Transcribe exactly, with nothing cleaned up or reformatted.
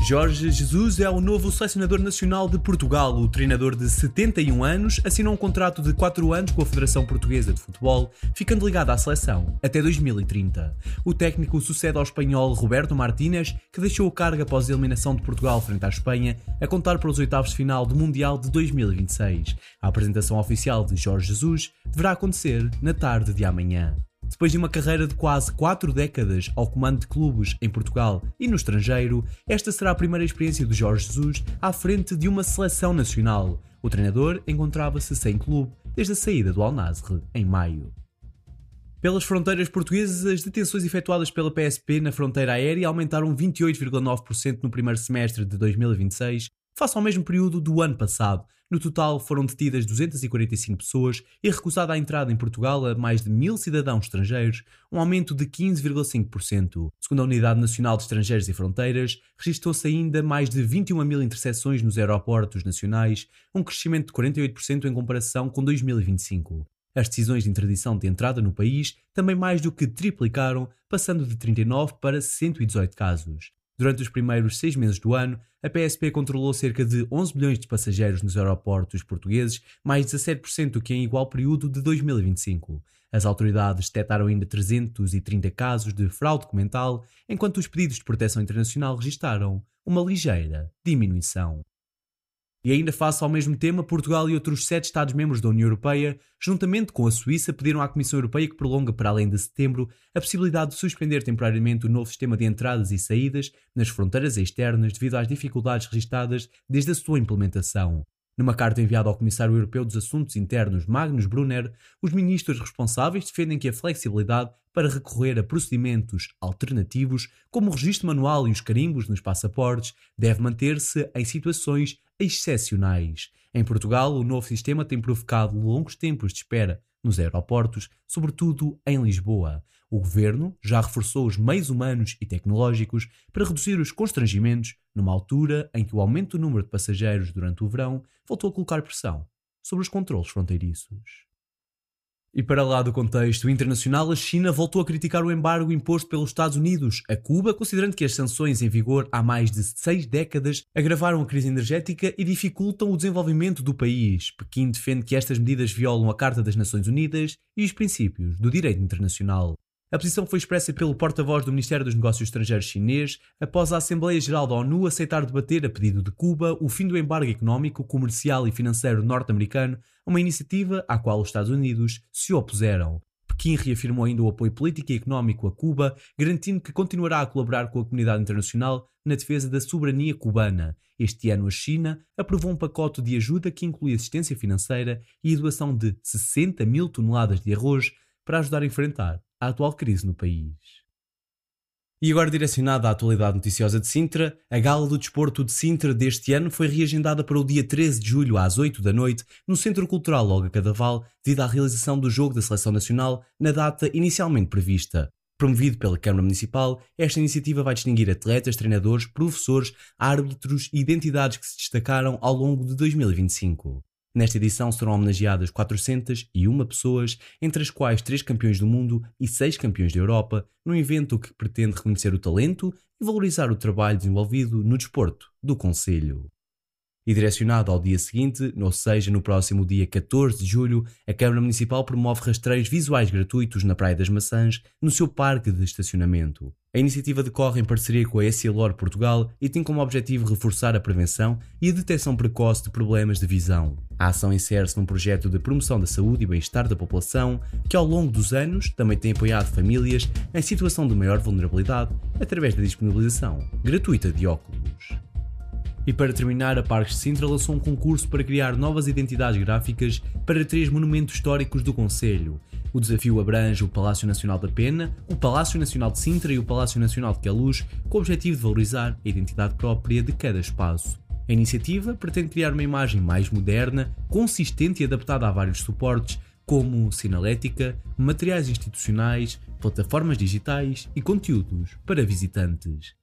Jorge Jesus é o novo selecionador nacional de Portugal. O treinador de setenta e um anos assinou um contrato de quatro anos com a Federação Portuguesa de Futebol, ficando ligado à seleção até dois mil e trinta. O técnico sucede ao espanhol Roberto Martínez, que deixou o cargo após a eliminação de Portugal frente à Espanha, a contar para os oitavos de final do Mundial de dois mil e vinte e seis. A apresentação oficial de Jorge Jesus deverá acontecer na tarde de amanhã. Depois de uma carreira de quase quatro décadas ao comando de clubes em Portugal e no estrangeiro, esta será a primeira experiência de Jorge Jesus à frente de uma seleção nacional. O treinador encontrava-se sem clube desde a saída do Al-Nassr em maio. Pelas fronteiras portuguesas, as detenções efetuadas pela P S P na fronteira aérea aumentaram vinte e oito vírgula nove por cento no primeiro semestre de dois mil e vinte e seis, face ao mesmo período do ano passado. No total, foram detidas duzentas e quarenta e cinco pessoas e recusada a entrada em Portugal a mais de mil cidadãos estrangeiros, um aumento de quinze vírgula cinco por cento. Segundo a Unidade Nacional de Estrangeiros e Fronteiras, registrou-se ainda mais de vinte e uma mil interseções nos aeroportos nacionais, um crescimento de quarenta e oito por cento em comparação com dois mil e vinte e cinco. As decisões de interdição de entrada no país também mais do que triplicaram, passando de trinta e nove para cento e dezoito casos. Durante os primeiros seis meses do ano, a P S P controlou cerca de onze milhões de passageiros nos aeroportos portugueses, mais dezassete por cento do que em igual período de dois mil e vinte e cinco. As autoridades detectaram ainda trezentos e trinta casos de fraude documental, enquanto os pedidos de proteção internacional registaram uma ligeira diminuição. E ainda face ao mesmo tema, Portugal e outros sete Estados-membros da União Europeia, juntamente com a Suíça, pediram à Comissão Europeia que prolongue para além de setembro a possibilidade de suspender temporariamente o novo sistema de entradas e saídas nas fronteiras externas devido às dificuldades registadas desde a sua implementação. Numa carta enviada ao Comissário Europeu dos Assuntos Internos, Magnus Brunner, os ministros responsáveis defendem que a flexibilidade para recorrer a procedimentos alternativos, como o registro manual e os carimbos nos passaportes, deve manter-se em situações excepcionais. Em Portugal, o novo sistema tem provocado longos tempos de espera nos aeroportos, sobretudo em Lisboa. O governo já reforçou os meios humanos e tecnológicos para reduzir os constrangimentos numa altura em que o aumento do número de passageiros durante o verão voltou a colocar pressão sobre os controlos fronteiriços. E para lá do contexto internacional, a China voltou a criticar o embargo imposto pelos Estados Unidos a Cuba, considerando que as sanções em vigor há mais de seis décadas agravaram a crise energética e dificultam o desenvolvimento do país. Pequim defende que estas medidas violam a Carta das Nações Unidas e os princípios do direito internacional. A posição foi expressa pelo porta-voz do Ministério dos Negócios Estrangeiros chinês após a Assembleia Geral da ONU aceitar debater, a pedido de Cuba, o fim do embargo económico, comercial e financeiro norte-americano, uma iniciativa à qual os Estados Unidos se opuseram. Pequim reafirmou ainda o apoio político e económico a Cuba, garantindo que continuará a colaborar com a comunidade internacional na defesa da soberania cubana. Este ano, a China aprovou um pacote de ajuda que inclui assistência financeira e a doação de sessenta mil toneladas de arroz para ajudar a enfrentar a atual crise no país. E agora, direcionada à atualidade noticiosa de Sintra, a Gala do Desporto de Sintra deste ano foi reagendada para o dia treze de julho às oito da noite no Centro Cultural Olga Cadaval, devido à realização do Jogo da Seleção Nacional na data inicialmente prevista. Promovido pela Câmara Municipal, esta iniciativa vai distinguir atletas, treinadores, professores, árbitros e identidades que se destacaram ao longo de dois mil e vinte e cinco. Nesta edição serão homenageadas quatrocentas e uma pessoas, entre as quais três campeões do mundo e seis campeões da Europa, num evento que pretende reconhecer o talento e valorizar o trabalho desenvolvido no desporto do concelho. E direcionado ao dia seguinte, ou seja, no próximo dia catorze de julho, a Câmara Municipal promove rastreios visuais gratuitos na Praia das Maçãs, no seu parque de estacionamento. A iniciativa decorre em parceria com a Essilor Portugal e tem como objetivo reforçar a prevenção e a detecção precoce de problemas de visão. A ação insere-se num projeto de promoção da saúde e bem-estar da população que, ao longo dos anos, também tem apoiado famílias em situação de maior vulnerabilidade através da disponibilização gratuita de óculos. E para terminar, a Parques de Sintra lançou um concurso para criar novas identidades gráficas para três monumentos históricos do concelho. O desafio abrange o Palácio Nacional da Pena, o Palácio Nacional de Sintra e o Palácio Nacional de Queluz, com o objetivo de valorizar a identidade própria de cada espaço. A iniciativa pretende criar uma imagem mais moderna, consistente e adaptada a vários suportes, como sinalética, materiais institucionais, plataformas digitais e conteúdos para visitantes.